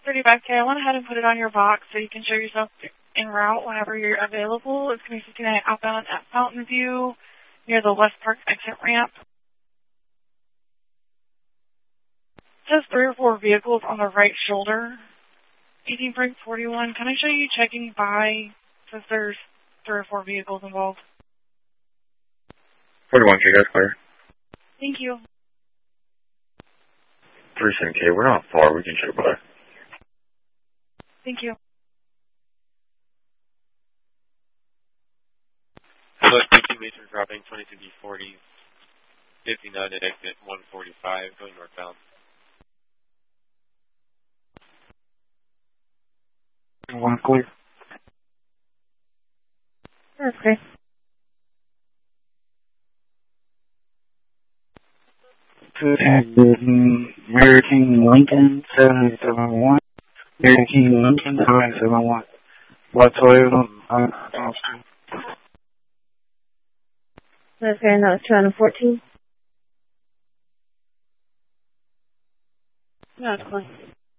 35K. I went ahead and put it on your box so you can show yourself en route whenever you're available. It's going to be 59 outbound at Fountain View near the West Park exit ramp. It says 3 or 4 vehicles on the right shoulder. 18 brake 41. Can I show you checking by since there's 3 or 4 vehicles involved? 41K, that's clear. Thank you. 37K, we're not far. We can check by. Thank you. Hello, 15 meters dropping 22B40, 59 at exit 145, going northbound. One clear. Okay. Could have been Mary King Lincoln 771. Mary King Lincoln 971. What Toyota? Okay, and that was 214. No, it's fine.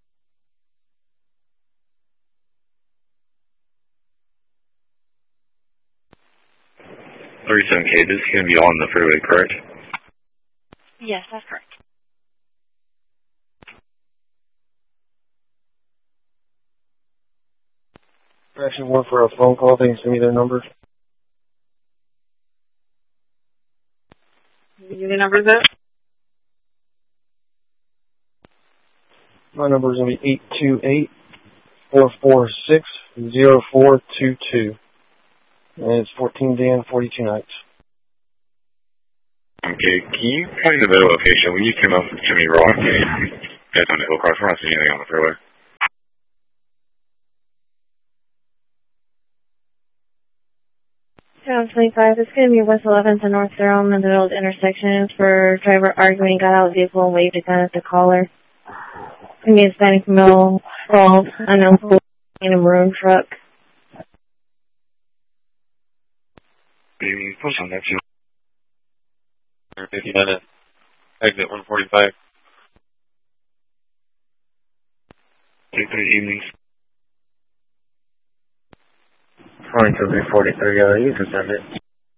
K, this is going to be on the freeway, correct? Yes, that's correct. Actually, one for a phone call. They can send me their number. Give you the numbers up? My number is going to be 828-446-0422. And it's 14 day and 42 nights. Okay, can you tell me the middle location? When you came up from Jimmy Rock, that's on the hill cross. We're not seeing anything on the freeway. Town 25. It's going to be West 11th and North Durham in the middle of the intersection for driver arguing, got out of the vehicle and waved a gun at the caller. It's going to be a Hispanic male, bald, unknown in a maroon truck. Push on that, too. 59 at exit 145. Take 3 evenings. Fine, so 43, you can send it.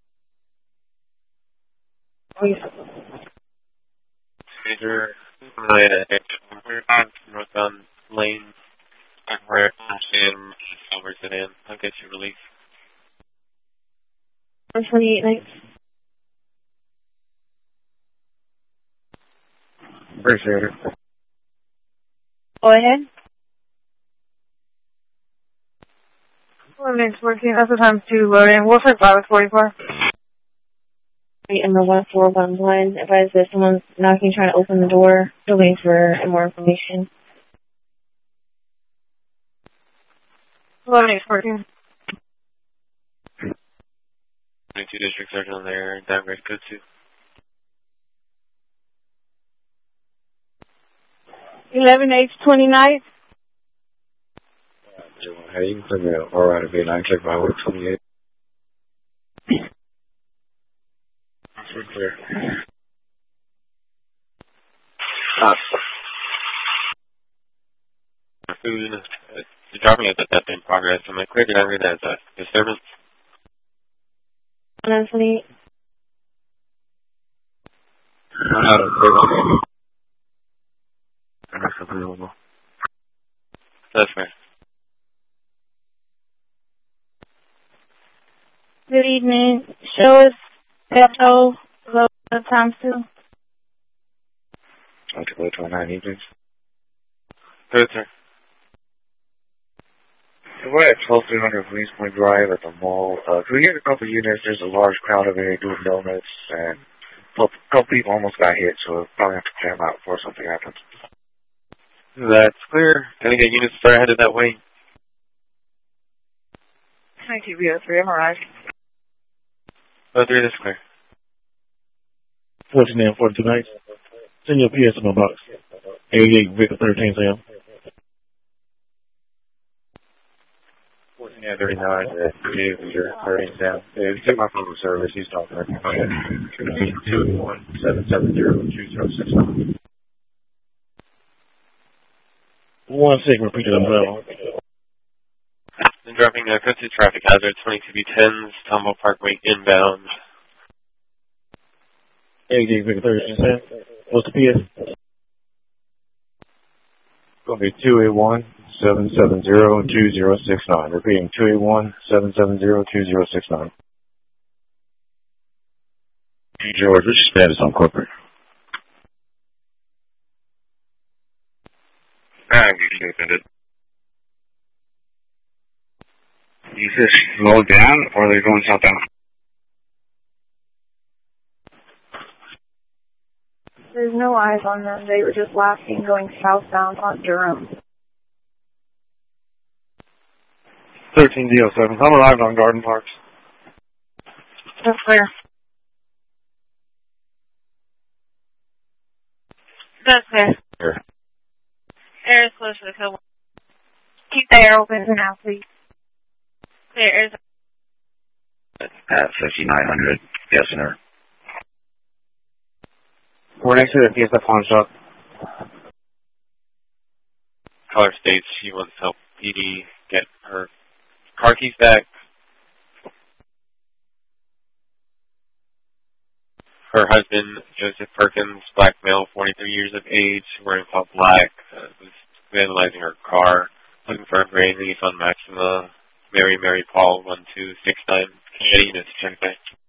Major 9 at exit 145, northbound lane, where and over sedan. I'll get you released. 128 nights. Appreciate it. Go ahead. 14, that's the times 2 loading. We'll set 544. In the 1411, advise that someone's knocking, trying to open the door, still waiting for more information. 11-14. 22 district sergeant on there, downgrade code 2. 11-29. Hey, you can send me an alright to be 9 check by 28. That's clear. Food, you're dropping at the death in progress. Am I clear to downgrade that as a disturbance? 128. That's available. That's fair. Good evening. Show us Beto load times 2. I'll go to 9 evenings. Good, sir. We're at 12300 Police Point Drive at the mall. Can we get a couple units? There's a large crowd over here doing donuts, and a couple people almost got hit, so we'll probably have to clear them out before something happens. That's clear. Gonna get units far headed that way. 22B03, I'm arrived. 03, that's clear. 14 and 42 nights. Send your PS in my box. 88 Victor 13 Sam. 14 and 39 at Victor 13 Sam. Yeah, take my phone service. He's talking. Okay. 281-770-2069. 1 second, repeat that level. And dropping a code to traffic hazard, 22B10s, Tombo Parkway inbound. 88 Victor 30%. What's the PS? Going to be 281-770-2069. Repeating, 281-770-2069. George, what's your status on corporate? Is this slowed down or are they going southbound? There's no eyes on them. They were just last seen going southbound on Durham. 13D07. I'm arrived on Garden Parks. That's clear. That's clear. Here. Air is close to the code. Keep the air open for now, please. Clear, air is At 5900. Yes, sir. We're next to the PSF pawn shop. Caller states she wants help PD get her car keys back. Her husband, Joseph Perkins, black male, 43 years of age, wearing all black, was vandalizing her car, looking for a gray Nissan Maxima, Mary Paul 1269. Can you get units to check that?